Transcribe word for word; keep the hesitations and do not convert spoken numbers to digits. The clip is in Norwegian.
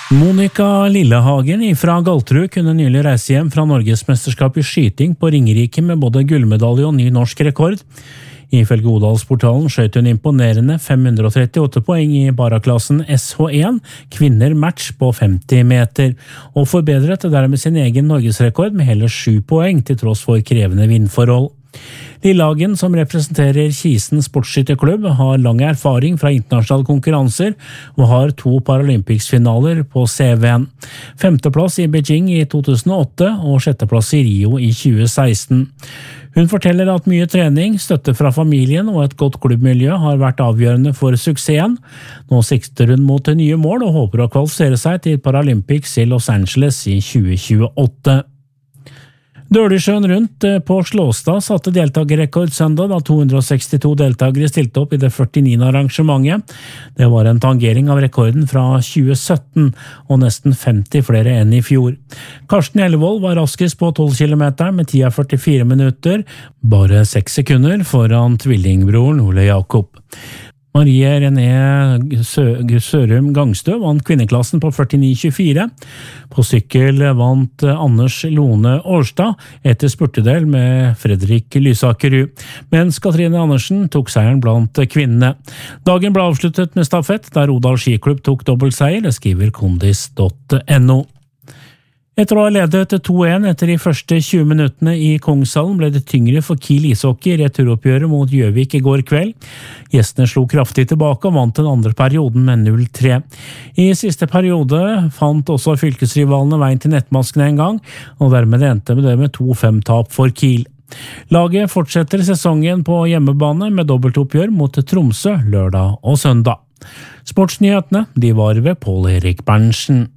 Monica Lillehagen fra Galterud kunne nylig reise hjem fra Norgesmesterskap i skyting på Ringerike med både gullmedalje og ny norsk rekord. Ifølge Odalsportalen skjøt hun imponerende fem hundre og trettiåtte poeng i baraklassen S H en, kvinner match på femti meter, og forbedret dermed sin egen norgesrekord med hele sju poeng til tross for krevende vindforhold. Lillehagen, som representerer Kisen sportsskytterklubb, har lang erfaring fra internasjonale konkurranser og har to Paralympics-finaler på C V-en. Femteplass i Beijing i to tusen og åtte og sjetteplass i Rio i tjue seksten. Hun forteller at mye trening, støtte fra familien og et godt klubbmiljø har vært avgjørende for suksessen. Nå sikter hun mot nye mål og håper å kvalifisere seg til Paralympics i Los Angeles i tjue tjueåtte. Dølesjøen rundt på Slåstad satte deltagerrekord søndag da to hundre og sekstito deltagere stilte opp i det førtiniende arrangementet. Det var en tangering av rekorden fra tjue sytten og nesten femti flere enn i fjor. Karsten Ellevold var raskest på tolv kilometer med tida førtifire minutter, bare seks sekunder foran tvillingbroren Ole Jakob. Marie René Sørum Gangstø vant kvinneklassen på førtini tjuefire. På sykkel vant Anders Lone Årstad etter spurtedel med Fredrik Lysakerud, mens Katrine Andersen tok seieren blant kvinnene. Dagen ble avsluttet med stafett, der Odal skiklubb tok dobbeltseier, det skriver kondis punktum no. Etter å ha ledet to en etter de første tjue minuttene i Kongshallen ble det tyngre for Kiel ishockey i returoppgjøret mot Gjøvik i går kveld. Gjestene slo kraftig tilbake og vant den andre perioden med null tre. I siste periode fant også fylkesrivalene veien til nettmasken en gang, og dermed endte det med to fem tap for Kiel. Laget fortsetter sesongen på hjemmebane med dobbeltoppgjør mot Tromsø lørdag og søndag. Sportsnyhetene, de var ved Pål Erik Berntsen.